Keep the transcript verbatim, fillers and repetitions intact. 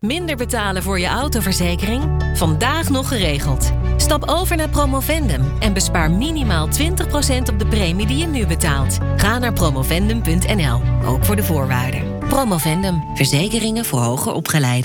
Minder betalen voor je autoverzekering? Vandaag nog geregeld. Stap over naar Promovendum en bespaar minimaal twintig procent op de premie die je nu betaalt. Ga naar promovendum punt n l, ook voor de voorwaarden. Promovendum, verzekeringen voor hoger opgeleiden.